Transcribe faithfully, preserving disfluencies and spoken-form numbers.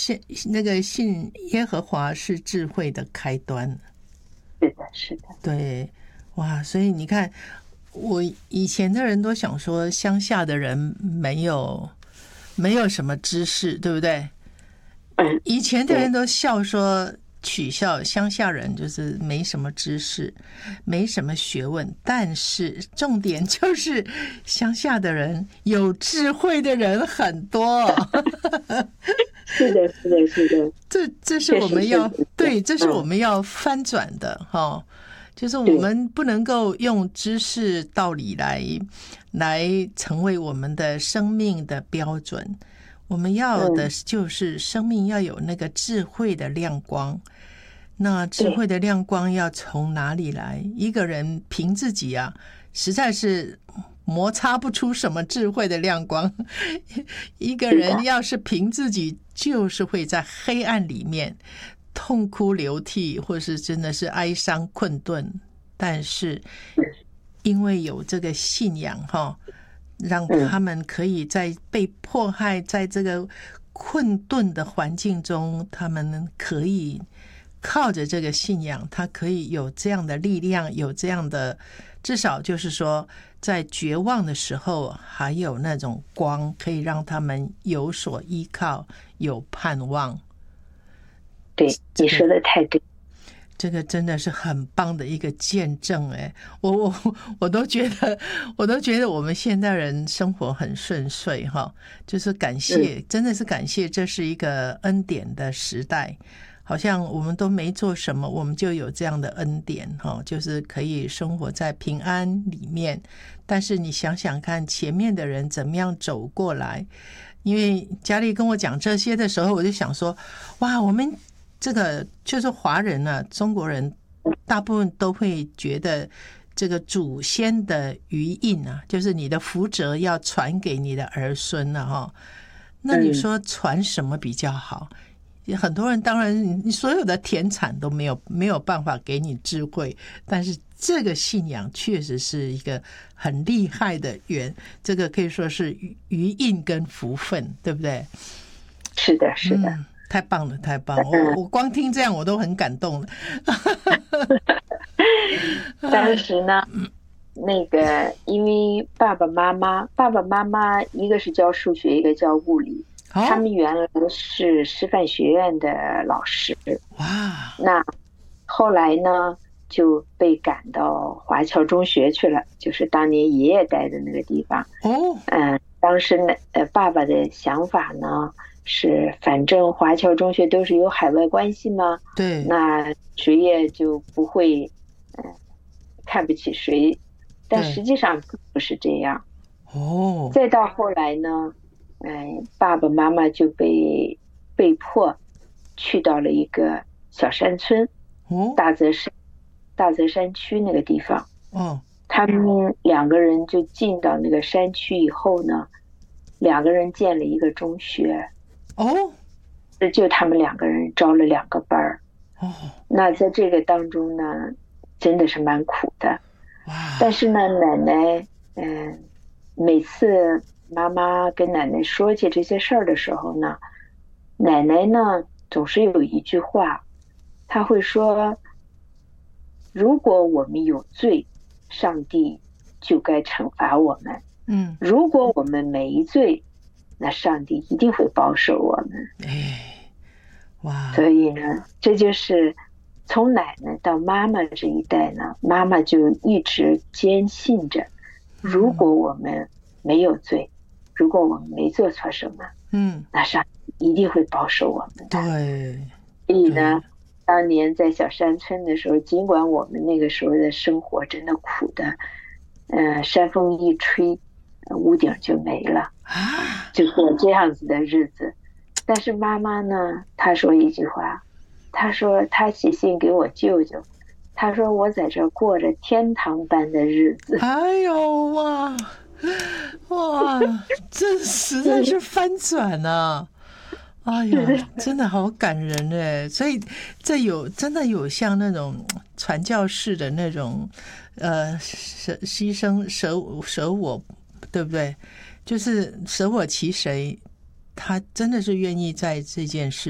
信那个信耶和华是智慧的开端。 是的，是的， 对，哇！所以你看，我以前的人都想说，乡下的人没有没有什么知识，对不对？ 嗯， 以前的人都笑说。取笑乡下人就是没什么知识，没什么学问，但是重点就是乡下的人有智慧的人很多。 是的，是的，是的， 这这是我们要对，这是我们要翻转的哈、哦。就是我们不能够用知识道理来来成为我们的生命的标准。我们要的就是生命要有那个智慧的亮光。那智慧的亮光要从哪里来？一个人凭自己啊，实在是摩擦不出什么智慧的亮光。一个人要是凭自己，就是会在黑暗里面痛哭流涕，或是真的是哀伤困顿。但是因为有这个信仰哈。让他们可以在被迫害，在这个困顿的环境中，他们可以靠着这个信仰，他可以有这样的力量，有这样的，至少就是说，在绝望的时候，还有那种光，可以让他们有所依靠，有盼望。 对，你说的太对。 这个真的是很棒的一个见证哎，我我我都觉得，我都觉得我们现代人生活很顺遂哈，就是感谢，真的是感谢，这是一个恩典的时代，好像我们都没做什么，我们就有这样的恩典哈，就是可以生活在平安里面。但是你想想看，前面的人怎么样走过来？因为佳丽跟我讲这些的时候，我就想说，哇，我们。这个就是华人啊，中国人大部分都会觉得这个祖先的余荫啊，就是你的福泽要传给你的儿孙了哈。那你说传什么比较好？很多人当然，你所有的田产都没有没有办法给你智慧，但是这个信仰确实是一个很厉害的源，这个可以说是余荫跟福分，对不对？ 是的，是的。 嗯，太棒了，太棒了！我我光听这样我都很感动了。 当时呢，那个因为爸爸妈妈，爸爸妈妈一个是教数学，一个教物理，哦、他们原来是师范学院的老师。 哇！ 那后来呢，就被赶到华侨中学去了，就是当年爷爷待的那个地方。 哦， 嗯、呃，当时呢，呃，爸爸的想法呢。是，反正华侨中学都是有海外关系嘛， 对， 那谁也就不会，嗯、呃，看不起谁，但实际上不是这样。 哦， 再到后来呢，嗯、呃，爸爸妈妈就被被迫去到了一个小山村， 哦， 大泽山大泽山区那个地方。 哦， 他们两个人就进到那个山区以后呢，两个人建了一个中学。 哦， 就他们两个人招了两个班儿。 哦， 那在这个当中呢，真的是蛮苦的。 哇！ 但是呢，奶奶，嗯、呃，每次妈妈跟奶奶说起这些事儿的时候呢，奶奶呢总是有一句话，她会说：“如果我们有罪，上帝就该惩罚我们； 嗯， 如果我们没罪。”那上帝一定会保守我们。 哎，哇！ 所以呢，这就是从奶奶到妈妈这一代呢，妈妈就一直坚信着，如果我们没有罪，嗯、如果我们没做错什么， 嗯， 那上帝一定会保守我们的。 对。 所以呢，当年在小山村的时候，尽管我们那个时候的生活真的苦的，呃，山风一吹。屋顶就没了啊，就过这样子的日子。但是妈妈呢，她说一句话，她说她写信给我舅舅，她说我在这过着天堂般的日子。 哎呦哇哇，这实在是翻转啊！哎呀，真的好感人哎！所以这有真的有像那种传教士的那种呃舍牺牲舍舍我。对不对？就是舍我其谁，他真的是愿意在这件事